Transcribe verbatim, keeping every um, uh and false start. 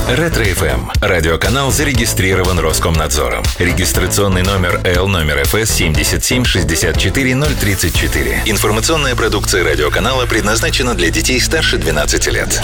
Ретро-эф эм. Радиоканал зарегистрирован Роскомнадзором. Регистрационный номер Л номер эф эс семьдесят семь шестьдесят четыре ноль тридцать четыре. Информационная продукция радиоканала предназначена для детей старше двенадцати лет.